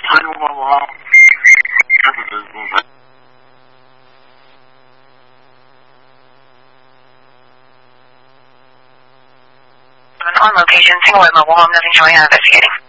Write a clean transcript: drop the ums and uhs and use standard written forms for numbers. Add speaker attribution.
Speaker 1: On location, single mobile home, nothing showing on investigating.